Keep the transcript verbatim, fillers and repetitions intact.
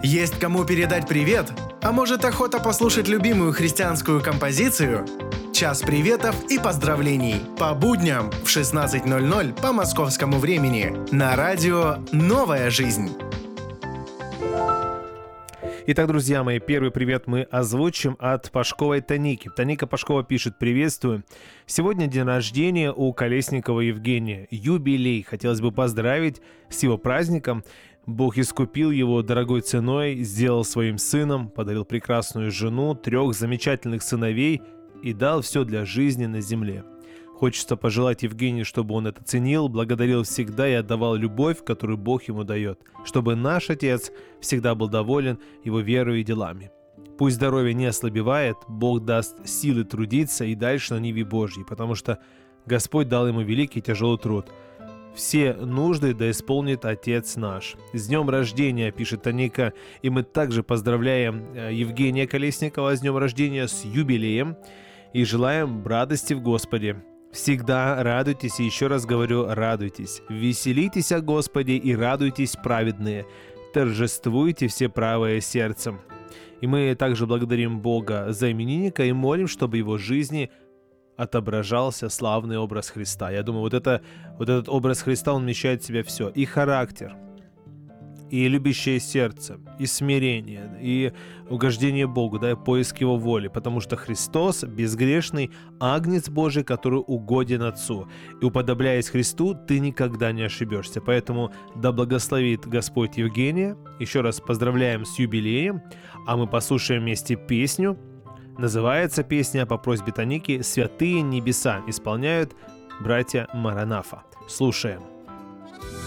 Есть кому передать привет? А может, охота послушать любимую христианскую композицию? Час приветов и поздравлений по будням в шестнадцать ноль ноль по московскому времени на радио «Новая жизнь». Итак, друзья мои, первый привет мы озвучим от Пашковой Таники. Таника Пашкова пишет: «Приветствую. Сегодня день рождения у Колесникова Евгения. Юбилей. Хотелось бы поздравить с его праздником. Бог искупил его дорогой ценой, сделал своим сыном, подарил прекрасную жену, трех замечательных сыновей и дал все для жизни на земле. Хочется пожелать Евгению, чтобы он это ценил, благодарил всегда и отдавал любовь, которую Бог ему дает, чтобы наш Отец всегда был доволен его верой и делами. Пусть здоровье не ослабевает, Бог даст силы трудиться и дальше на ниве Божьей, потому что Господь дал ему великий и тяжелый труд. Все нужды да исполнит Отец наш». С днем рождения, пишет Таника, и мы также поздравляем Евгения Колесникова с днем рождения, с юбилеем, и желаем радости в Господе. Всегда радуйтесь, и еще раз говорю, радуйтесь. Веселитесь о Господе и радуйтесь, праведные. Торжествуйте все правое сердцем. И мы также благодарим Бога за именинника и молим, чтобы в его жизни отображался славный образ Христа. Я думаю, вот, это, вот этот образ Христа, он вмещает в себя все. И характер, и любящее сердце, и смирение, и угождение Богу, да, и поиск Его воли, потому что Христос — безгрешный Агнец Божий, который угоден Отцу. И уподобляясь Христу, ты никогда не ошибешься. Поэтому да благословит Господь Евгения. Еще раз поздравляем с юбилеем, а мы послушаем вместе песню. Называется песня по просьбе Таники «Святые небеса». Исполняют братья Маранафа. Слушаем.